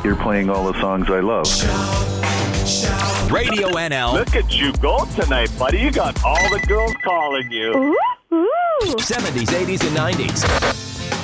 you're playing all the songs I love. Radio NL. Look at you go tonight, buddy. You got all the girls calling you. Ooh, ooh. 70s, 80s, and 90s.